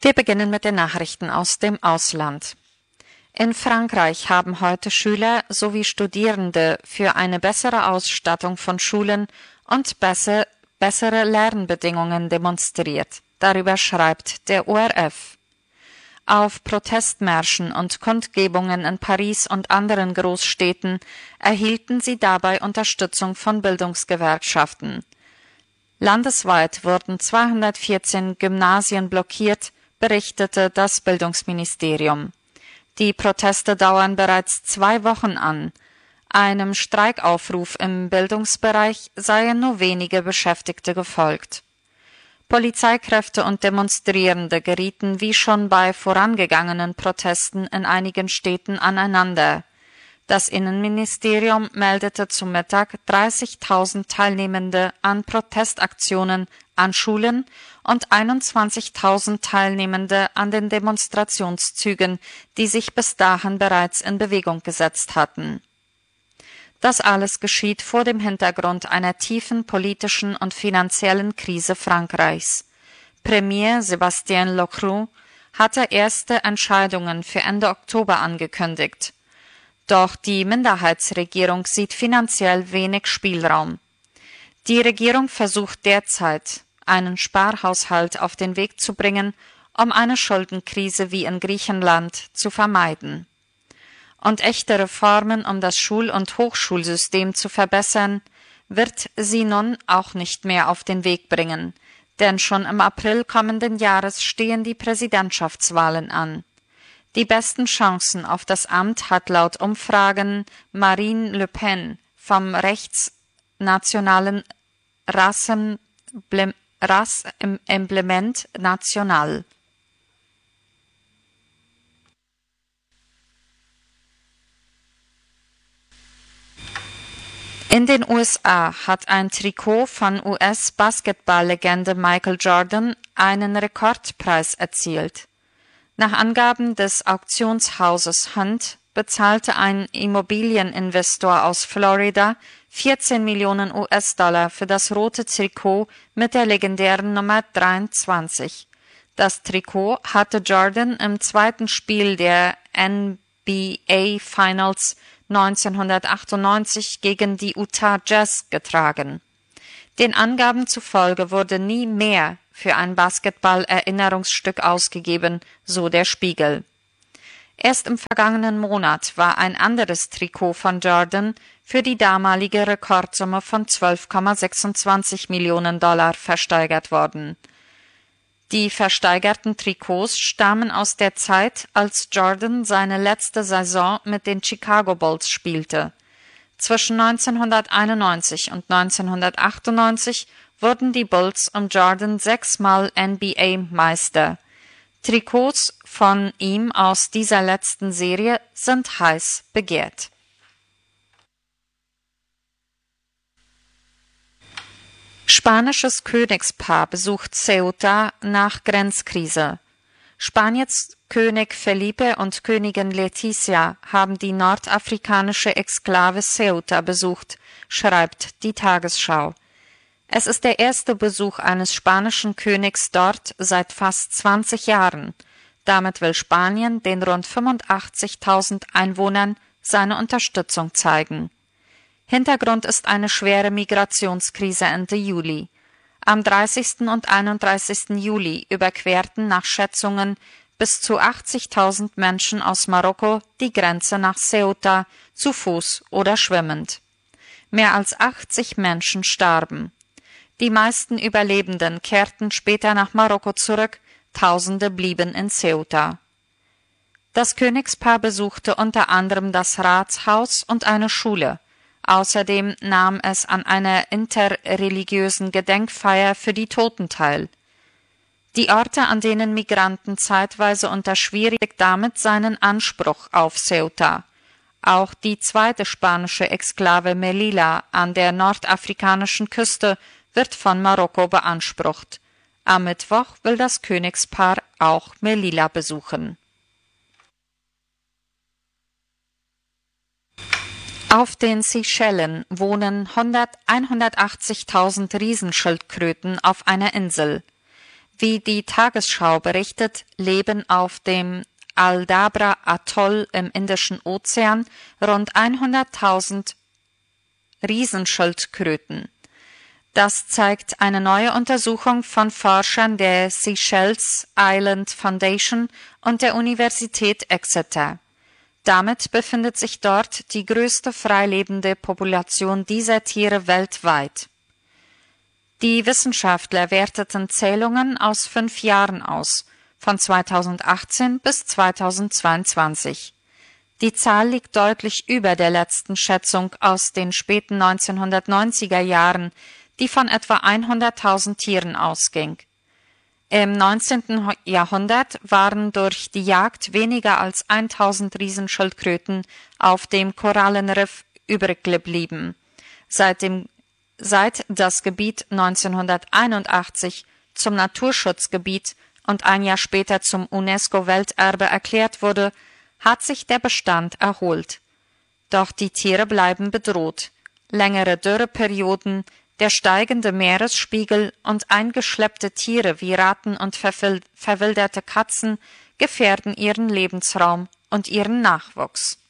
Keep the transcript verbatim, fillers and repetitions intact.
Wir beginnen mit den Nachrichten aus dem Ausland. In Frankreich haben heute Schüler sowie Studierende für eine bessere Ausstattung von Schulen und besser, bessere Lernbedingungen demonstriert. Darüber schreibt der O R F. Auf Protestmärschen und Kundgebungen in Paris und anderen Großstädten erhielten sie dabei Unterstützung von Bildungsgewerkschaften. Landesweit wurden zweihundertvierzehn Gymnasien blockiert, berichtete das Bildungsministerium. Die Proteste dauern bereits zwei Wochen an. Einem Streikaufruf im Bildungsbereich seien nur wenige Beschäftigte gefolgt. Polizeikräfte und Demonstrierende gerieten wie schon bei vorangegangenen Protesten in einigen Städten aneinander. Das Innenministerium meldete zum Mittag dreißigtausend Teilnehmende an Protestaktionen an Schulen und einundzwanzigtausend Teilnehmende an den Demonstrationszügen, die sich bis dahin bereits in Bewegung gesetzt hatten. Das alles geschieht vor dem Hintergrund einer tiefen politischen und finanziellen Krise Frankreichs. Premier Sébastien Lecornu hatte erste Entscheidungen für Ende Oktober angekündigt. Doch die Minderheitsregierung sieht finanziell wenig Spielraum. Die Regierung versucht derzeit, einen Sparhaushalt auf den Weg zu bringen, um eine Schuldenkrise wie in Griechenland zu vermeiden. Und echte Reformen, um das Schul- und Hochschulsystem zu verbessern, wird sie nun auch nicht mehr auf den Weg bringen, denn schon im April kommenden Jahres stehen die Präsidentschaftswahlen an. Die besten Chancen auf das Amt hat laut Umfragen Marine Le Pen vom rechtsnationalen Rassemblement National. In den U S A hat ein Trikot von U S-Basketballlegende Michael Jordan einen Rekordpreis erzielt. Nach Angaben des Auktionshauses Hunt bezahlte ein Immobilieninvestor aus Florida vierzehn Millionen U S-Dollar für das rote Trikot mit der legendären Nummer dreiundzwanzig. Das Trikot hatte Jordan im zweiten Spiel der N B A Finals neunzehnhundertachtundneunzig gegen die Utah Jazz getragen. Den Angaben zufolge wurde nie mehr für ein Basketball-Erinnerungsstück ausgegeben, so der Spiegel. Erst im vergangenen Monat war ein anderes Trikot von Jordan für die damalige Rekordsumme von zwölf Komma sechsundzwanzig Millionen Dollar versteigert worden. Die versteigerten Trikots stammen aus der Zeit, als Jordan seine letzte Saison mit den Chicago Bulls spielte. Zwischen neunzehnhunderteinundneunzig und neunzehnhundertachtundneunzig wurden die Bulls um Jordan sechsmal N B A-Meister. Trikots von ihm aus dieser letzten Serie sind heiß begehrt. Spanisches Königspaar besucht Ceuta nach Grenzkrise. Spaniens König Felipe und Königin Letizia haben die nordafrikanische Exklave Ceuta besucht, schreibt die Tagesschau. Es ist der erste Besuch eines spanischen Königs dort seit fast zwanzig Jahren. Damit will Spanien den rund fünfundachtzigtausend Einwohnern seine Unterstützung zeigen. Hintergrund ist eine schwere Migrationskrise Ende Juli. Am dreißigsten und einunddreißigsten Juli überquerten nach Schätzungen bis zu achtzigtausend Menschen aus Marokko die Grenze nach Ceuta, zu Fuß oder schwimmend. Mehr als achtzig Menschen starben. Die meisten Überlebenden kehrten später nach Marokko zurück, Tausende blieben in Ceuta. Das Königspaar besuchte unter anderem das Ratshaus und eine Schule. Außerdem nahm es an einer interreligiösen Gedenkfeier für die Toten teil. Die Orte, an denen Migranten zeitweise unter schwierig damit seinen Anspruch auf Ceuta. Auch die zweite spanische Exklave Melilla an der nordafrikanischen Küste wird von Marokko beansprucht. Am Mittwoch will das Königspaar auch Melilla besuchen. Auf den Seychellen wohnen hundertachtzigtausend Riesenschildkröten auf einer Insel. Wie die Tagesschau berichtet, leben auf dem Aldabra Atoll im Indischen Ozean rund hunderttausend Riesenschildkröten. Das zeigt eine neue Untersuchung von Forschern der Seychelles Island Foundation und der Universität Exeter. Damit befindet sich dort die größte freilebende Population dieser Tiere weltweit. Die Wissenschaftler werteten Zählungen aus fünf Jahren aus, von zweitausendachtzehn bis zweitausendzweiundzwanzig. Die Zahl liegt deutlich über der letzten Schätzung aus den späten neunzehnhundertneunziger Jahren, die von etwa hunderttausend Tieren ausging. Im neunzehnten Jahrhundert waren durch die Jagd weniger als tausend Riesenschildkröten auf dem Korallenriff übrig geblieben. Seit, dem, seit das Gebiet neunzehnhunderteinundachtzig zum Naturschutzgebiet und ein Jahr später zum UNESCO-Welterbe erklärt wurde, hat sich der Bestand erholt. Doch die Tiere bleiben bedroht. Längere Dürreperioden, der steigende Meeresspiegel und eingeschleppte Tiere wie Ratten und verwilderte Katzen gefährden ihren Lebensraum und ihren Nachwuchs.